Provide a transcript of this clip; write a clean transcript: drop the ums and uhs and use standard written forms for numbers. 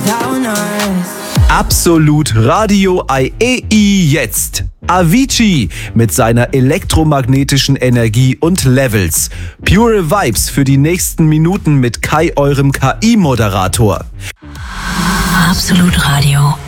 Absolut Radio IEI jetzt. Avicii mit seiner elektromagnetischen Energie und Levels. Pure Vibes für die nächsten Minuten mit Kai, eurem KI-Moderator. Absolut Radio.